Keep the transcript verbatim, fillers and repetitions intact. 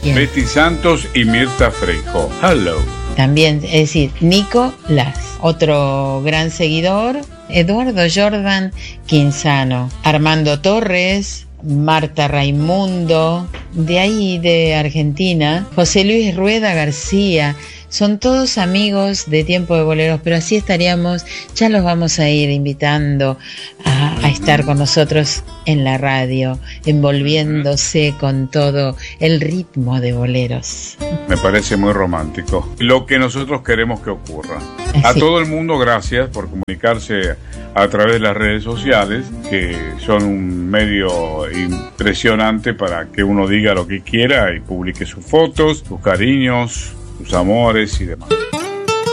Bien. Betty Santos y Mirta Freijo. Hello. También, es decir, Nico Las, otro gran seguidor, Eduardo Jordan Quinzano, Armando Torres, Marta Raimundo, de ahí de Argentina, José Luis Rueda García. Son todos amigos de Tiempo de Boleros, pero así estaríamos, ya los vamos a ir invitando a, a estar con nosotros en la radio, envolviéndose con todo el ritmo de boleros. Me parece muy romántico. Lo que nosotros queremos que ocurra. A Así. todo el mundo, gracias por comunicarse a través de las redes sociales, que son un medio impresionante para que uno diga lo que quiera y publique sus fotos, sus cariños, sus amores y demás.